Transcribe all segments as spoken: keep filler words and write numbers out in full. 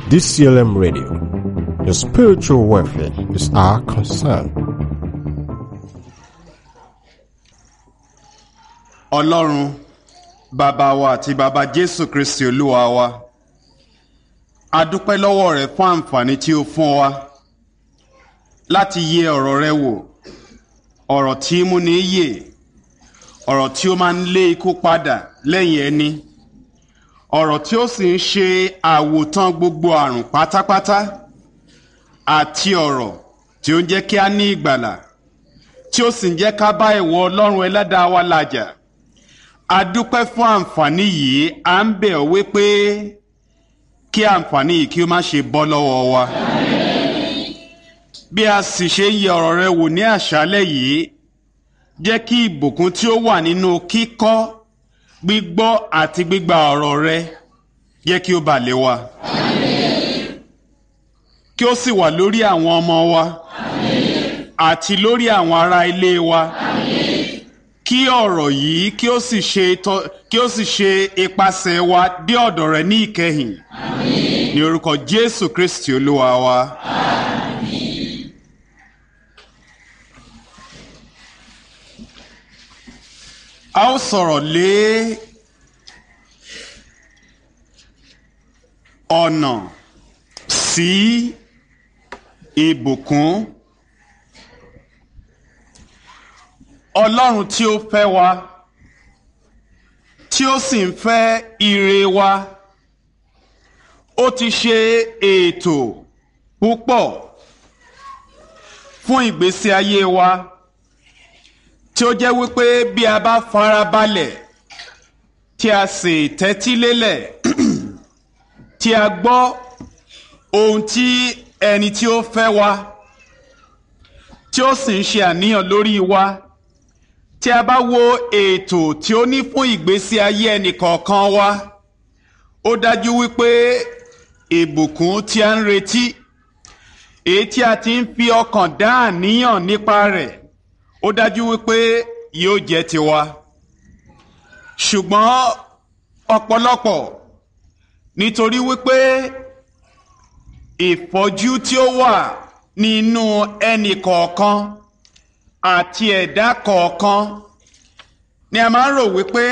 D C L M Radio. Your spiritual welfare is our concern. Ọlọ́run, bàbá wa àti bàbá Jésù Kristi Olúwa wa, a dúpẹ́ lọ́wọ́ rẹ fún àǹfààní tí ó fún wa láti yẹ ọ̀rọ̀ rẹ wò, ọ̀rọ̀ tí í múni yè, ọ̀rọ̀ tí ó máa ń lé ikú padà lẹ́yìn ẹni, ọ̀rọ̀ tí ó sì ń ṣe àwòtán gbogbo àrùn pátápátá, àti ọ̀rọ̀ tí ó ń jẹ́ kí a ní ìgbàlà, tí ó sì ń jẹ́ ká bá ìwọ Ọlọ́run Ẹlẹ́dàá wa làjà. A dúpẹ́ fún àǹfààní yìí, à ń bẹ̀ ọ́ wípé kí àǹfààní yìí kí ó má ṣe bọ́ lọ́wọ́ wa. Bí a sì ṣe ń yẹ ọ̀rọ̀ rẹ wò ní àṣálẹ́ yìí, jẹ́ kí ìbùkún tí ó wà nínú kíkọ́, gbígbọ́ àti gbígba ọ̀rọ̀ rẹ jẹ́ kí ó bà lé wa. Kí ó sì wà lórí àwọn ọmọ wa àti lórí àwọn ará ilé wa. Kí ọ̀rọ̀ yìí kí ó sì ṣe kí ó sì ṣe ipasẹ̀ wa dé ọ̀dọ̀ rẹ ní ìkẹyìn. Ní orúkọ Jésù Kristi Olúwa wa. A ó sọ̀rọ̀ lé ọ̀nà sí ìbùkún. Ọlọ́run tí ó fẹ́ wa, tí ó sì ń fẹ́ ire wa, ó ti ṣe ètò púpọ̀ fún ìgbésí ayé wa, tí ó jẹ́ wípé bí a bá farabalẹ̀, tí a sì tẹ́tí lélẹ̀, tí a gbọ́ ohun tí ẹni tí ó fẹ́ wa, tí ó sì ń ṣe àníyàn lórí wa, tí a bá wo ètò tí ó ní fún ìgbésí ayé ẹnìkọ̀ọ̀kan wa, ó dájú wípé ìbùkún tí a ń retí, èyí tí a ti ń fi ọkàn dá àníyàn nípa rẹ̀, ó dájú wípé yóò jẹ́ tiwa. Ṣùgbọ́n ọ̀pọ̀lọpọ̀, nítorí wípé ìfọ́jú tí ó wà nínú ẹnì kọ̀ọ̀kan àti ẹ̀dá kọ̀ọ̀kan, ni a máa ń rò wípé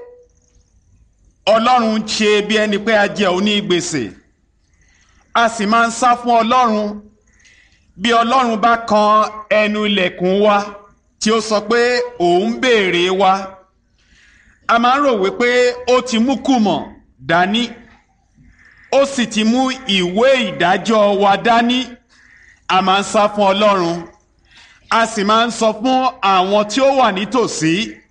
Ọlọ́run ń ṣe bí ẹni pé a jẹ́ oní gbèsè. A sì máa ń sá fún Ọlọ́run bí Ọlọ́run bá kan ẹnu ilẹ̀kùn wa tí ó sọ pé òun béèrè wa. A máa ń rò wípé ó ti mú kùmọ̀ dání, ó sì ti mú ìwé ìdájọ́ wa dání. A máa ń sá fún Ọlọ́run, a sì máa ń sọ fún àwọn tí ó wà nítòsí,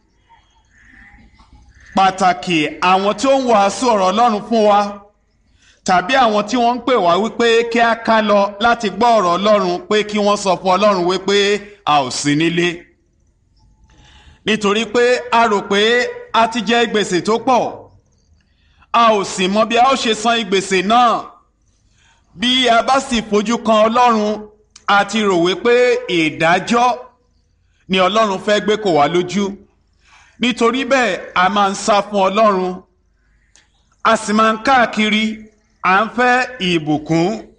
pàtàkì àwọn tí ó ń wàásù ọ̀rọ̀ Ọlọ́run fún wa, tàbí àwọn tí wọ́n ń pè wá wípé kí a ká lọ láti gbọ́ ọ̀rọ̀ Ọlọ́run, pé kí wọ́n sọ fún Ọlọ́run wípé a ò sí nílé. Nítorí pé a rò pé a ti jẹ gbèsè tó pọ̀, a ò sì mọ bí a ó ṣe san gbèsè náà. Bí a bá sì fojú kan Ọlọ́run, a ti rò wípé ìdájọ́ ni Ọlọ́run fẹ́ gbé kò wá lójú. Nítorí bẹ́ẹ̀ a máa ń sá fún Ọlọ́run, a sì máa ń káàkiri, à ń fẹ́ ìbùkún